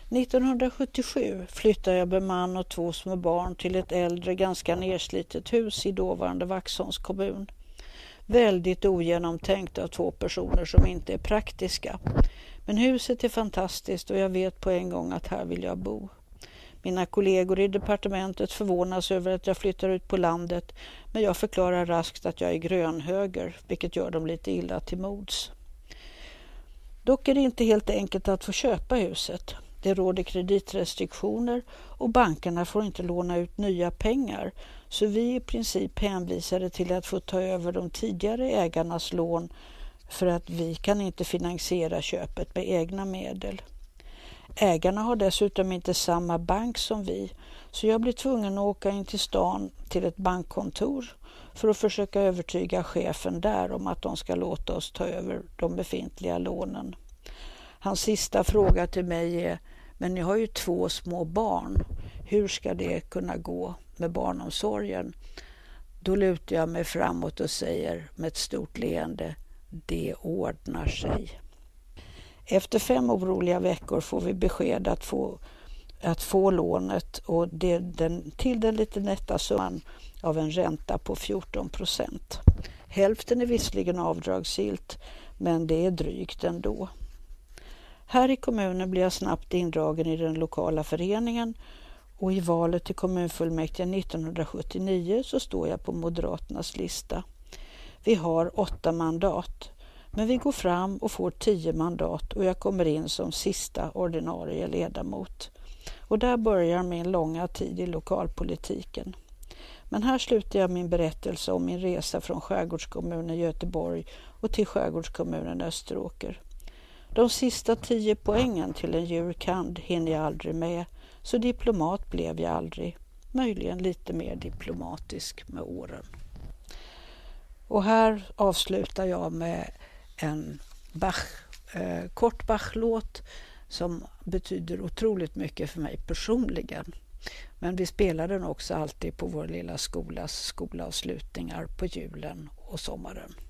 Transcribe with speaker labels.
Speaker 1: 1977 flyttade jag med man och 2 små barn till ett äldre, ganska nerslitet hus i dåvarande Vaxholms kommun. Väldigt ogenomtänkt av 2 personer som inte är praktiska. Men huset är fantastiskt och jag vet på en gång att här vill jag bo. Mina kollegor i departementet förvånas över att jag flyttar ut på landet, men jag förklarar raskt att jag är grönhöger, vilket gör dem lite illa till mods. Dock är det inte helt enkelt att få köpa huset. Det råder kreditrestriktioner och bankerna får inte låna ut nya pengar, så vi är i princip hänvisade till att få ta över de tidigare ägarnas lån för att vi kan inte finansiera köpet med egna medel. Ägarna har dessutom inte samma bank som vi, så jag blir tvungen att åka in till stan till ett bankkontor för att försöka övertyga chefen där om att de ska låta oss ta över de befintliga lånen. Hans sista fråga till mig är: men ni har ju 2 små barn. Hur ska det kunna gå med barnomsorgen? Då lutar jag mig framåt och säger med ett stort leende: det ordnar sig. Efter 5 oroliga veckor får vi besked att få lånet och till den lite nätta summan av en ränta på 14%. Hälften är visserligen avdragsgillt, men det är drygt ändå. Här i kommunen blir jag snabbt indragen i den lokala föreningen och i valet till kommunfullmäktige 1979 så står jag på Moderaternas lista. Vi har 8 mandat, men vi går fram och får 10 mandat och jag kommer in som sista ordinarie ledamot. Och där börjar min långa tid i lokalpolitiken. Men här slutar jag min berättelse om min resa från skärgårdskommunen Göteborg och till skärgårdskommunen Österåker. De sista 10 poängen till en jurkand hinner jag aldrig med, så diplomat blev jag aldrig. Möjligen lite mer diplomatisk med åren. Och här avslutar jag med en kort Bach-låt som betyder otroligt mycket för mig personligen. Men vi spelar den också alltid på vår lilla skolas skolavslutningar på julen och sommaren.